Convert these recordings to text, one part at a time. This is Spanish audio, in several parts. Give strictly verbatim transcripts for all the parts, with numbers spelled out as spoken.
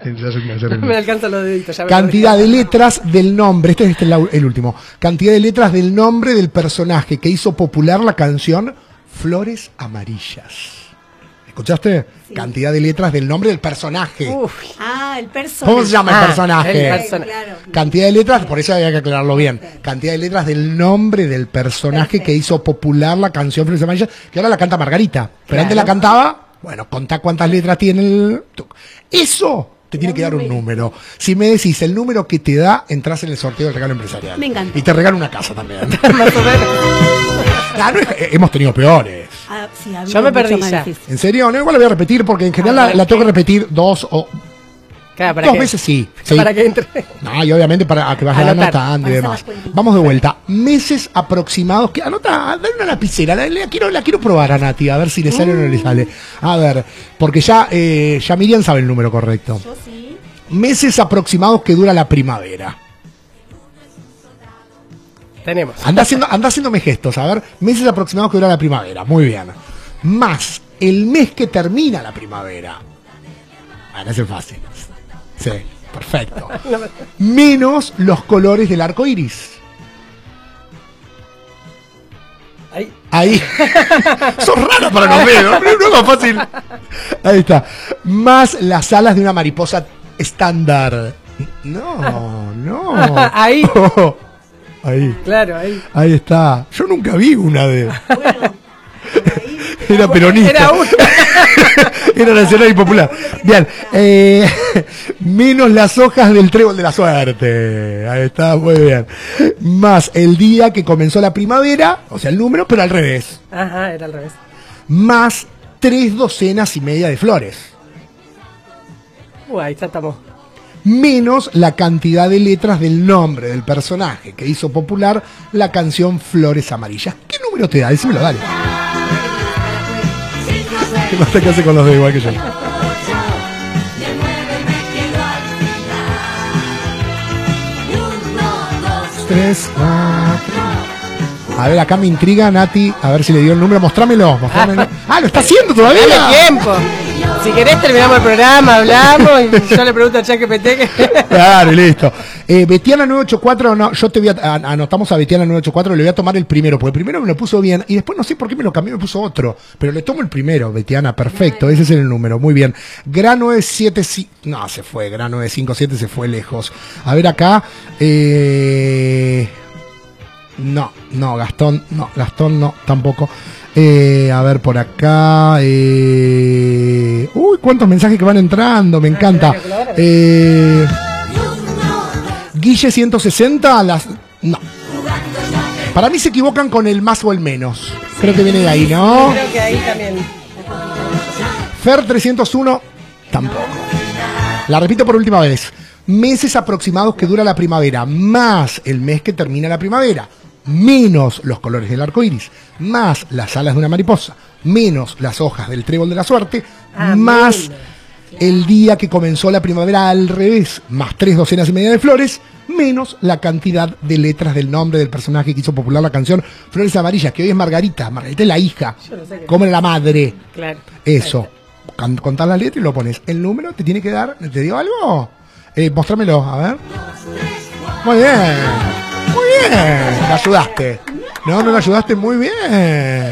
No me alcanzan los deditos. Ya Cantidad de letras del nombre, este es este el, el último. Cantidad de letras del nombre del personaje que hizo popular la canción Flores Amarillas. ¿Escuchaste? Sí. Cantidad de letras del nombre del personaje. Uf. Ah, el personaje. ¿Cómo se llama ah, el personaje? El persona claro. Cantidad de letras, por eso había que aclararlo bien. Cantidad de letras del nombre del personaje Perfecto. Que hizo popular la canción Flores Amarillas, que ahora la canta Margarita. Pero claro. Antes la cantaba, bueno, contá cuántas letras tiene el... Eso te tiene que dar un número. Si me decís el número que te da, entras en el sorteo del regalo empresarial. Me encanta. Y te regalo una casa también. Más o menos. Nah, no es, hemos tenido peores. Ah, sí, yo me perdí ya. ¿En serio? No, igual la voy a repetir porque en general ah, la, la tengo que repetir dos o... Claro, ¿para dos qué? veces sí, sí. Para que entre. No, y obviamente para que vayas anotando y demás. Vamos de vuelta. Meses aproximados que anota, dale una lapicera, la, la quiero, la quiero probar a Nati, a ver si le sale uh. o no le sale. A ver, porque ya, eh, ya Miriam sabe el número correcto. Yo sí. Meses aproximados que dura la primavera. Tenemos. Anda haciendo, anda haciéndome gestos, a ver. Meses aproximados que dura la primavera. Muy bien. Más el mes que termina la primavera. Bueno, ese es fácil. Sí, perfecto. Menos los colores del arco iris. Ahí. Ahí. Sos rara para los medios, pero no es más fácil. Ahí está. Más las alas de una mariposa estándar. No, no. Ahí. Oh. Ahí. Claro, ahí. Ahí está. Yo nunca vi una de... Bueno, era peronista. Era una. Era nacional y popular. Bien. Eh, menos las hojas del trébol de la suerte. Ahí está, muy bien. Más el día que comenzó la primavera, o sea, el número, pero al revés. Ajá, era al revés. Más tres docenas y media de flores. Uh, ahí ya estamos. Menos la cantidad de letras del nombre del personaje que hizo popular la canción Flores Amarillas. ¿Qué número te da? Decímelo, dale. ¿Qué pasa que hace con los dedos igual que yo? Tres, cuatro. A ver, acá me intriga, Nati. A ver si le dio el número. Mostrámelo. Mostrámelo. Ah, lo está haciendo todavía. Dale tiempo. Si querés terminamos el programa, hablamos y yo le pregunto a ChatGPT que... Claro, y listo. Eh, Betiana nueve ocho cuatro, no, yo te voy a, a, anotamos a Betiana nueve ocho cuatro, le voy a tomar el primero, porque el primero me lo puso bien, y después no sé por qué me lo cambió, me puso otro, pero le tomo el primero, Betiana, perfecto, ese es el número, muy bien. Gra nueve siete cinco, no, se fue, Gra nueve cinco siete se fue lejos. A ver acá, eh... no, no, Gastón, no, Gastón no, tampoco. Eh, a ver por acá. Eh... Uy, cuántos mensajes que van entrando, me encanta. Eh... Guille ciento sesenta, las... no. Para mí se equivocan con el más o el menos. Creo que viene de ahí, ¿no? Creo que ahí también. Fer trescientos uno, tampoco. La repito por última vez. Meses aproximados que dura la primavera, más el mes que termina la primavera. Menos los colores del arco iris, más las alas de una mariposa, menos las hojas del trébol de la suerte, ah, más menos. El día que comenzó la primavera al revés, más tres docenas y media de flores, menos la cantidad de letras del nombre del personaje que hizo popular la canción Flores Amarillas, que hoy es Margarita. Margarita es la hija, no sé como la madre. Claro. Eso. Claro. Contás las letras y lo pones. El número te tiene que dar, ¿te dio algo? Eh, mostrámelo, a ver. Muy bien. Muy bien, me ayudaste. No, no me ayudaste muy bien.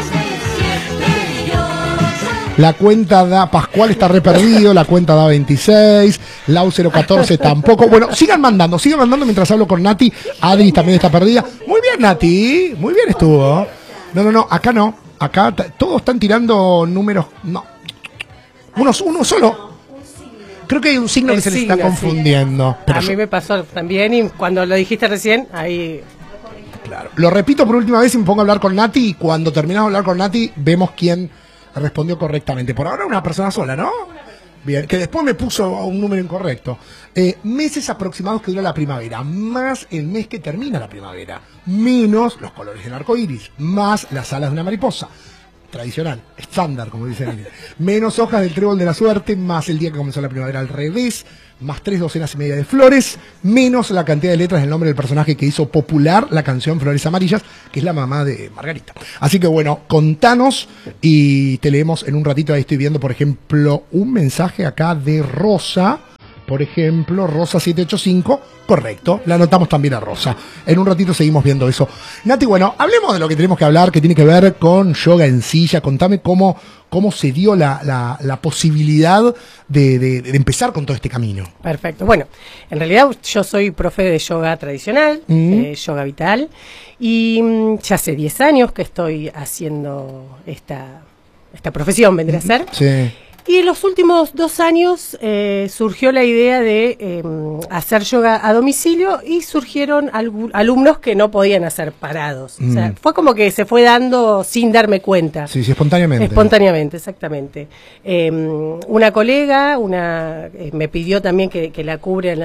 La cuenta da... Pascual está re perdido, la cuenta da veintiséis, Lau cero catorce tampoco. Bueno, sigan mandando, sigan mandando mientras hablo con Nati. Adri también está perdida. Muy bien, Nati, muy bien estuvo. No, no, no, acá no. Acá todos están tirando números... No. Uno, uno solo. Creo que hay un signo el que se signo, les está confundiendo. Sí. Pero a yo... mí me pasó también y cuando lo dijiste recién, ahí... Claro. Lo repito por última vez y me pongo a hablar con Nati y cuando terminamos de hablar con Nati vemos quién respondió correctamente. Por ahora una persona sola, ¿no? Bien, que después me puso un número incorrecto. Eh, meses aproximados que dura la primavera, más el mes que termina la primavera, menos los colores del arco iris, más las alas de una mariposa. Tradicional, estándar, como dicen. Menos hojas del trébol de la suerte, más el día que comenzó la primavera al revés, más tres docenas y media de flores, menos la cantidad de letras del nombre del personaje que hizo popular la canción Flores Amarillas, que es la mamá de Margarita. Así que bueno, contanos y te leemos en un ratito. Ahí estoy viendo, por ejemplo, un mensaje acá de Rosa. por ejemplo, Rosa siete ocho cinco, correcto, la anotamos también a Rosa. En un ratito seguimos viendo eso. Nati, bueno, hablemos de lo que tenemos que hablar, que tiene que ver con yoga en silla. Contame cómo, cómo se dio la, la, la posibilidad de, de, de empezar con todo este camino. Perfecto. Bueno, en realidad yo soy profe de yoga tradicional, mm. eh, yoga vital, y mm, ya hace diez años que estoy haciendo esta, esta profesión, vendría a ser. Sí. Y en los últimos dos años eh, surgió la idea de eh, hacer yoga a domicilio y surgieron algu- alumnos que no podían hacer parados. Mm. O sea, fue como que se fue dando sin darme cuenta. Sí, sí, espontáneamente. Espontáneamente, exactamente. Eh, una colega una eh, me pidió también que, que la cubra en la